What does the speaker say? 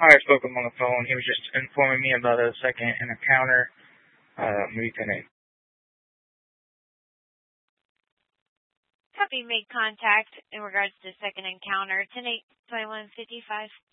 I spoke with him on the phone. He was just informing me about a second encounter. Reconnect. Have you made contact in regards to second encounter? 10-8-21-55.